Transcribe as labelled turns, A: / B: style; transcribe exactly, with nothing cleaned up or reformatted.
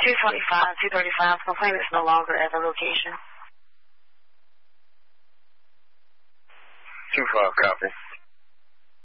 A: two twenty-five, two thirty-five. Complaint is no longer at the location.
B: two five, copy.